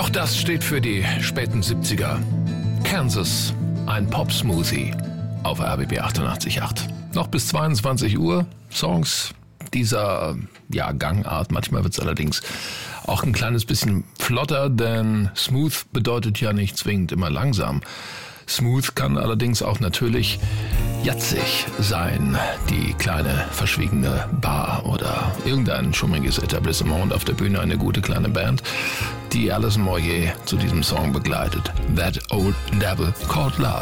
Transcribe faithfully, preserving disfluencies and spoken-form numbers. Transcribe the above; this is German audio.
Auch das steht für die späten siebziger. Kansas, ein Pop-Smoothie auf R B B achtundachtzig Komma acht. Noch bis zweiundzwanzig Uhr Songs dieser ja, Gangart. Manchmal wird es allerdings auch ein kleines bisschen flotter, denn smooth bedeutet ja nicht zwingend immer langsam. Smooth kann allerdings auch natürlich jatzig sein. Die kleine verschwiegene Bar oder irgendein schummiges Etablissement und auf der Bühne eine gute kleine Band, die Alison Moyet zu diesem Song begleitet. That Old Devil Called Love.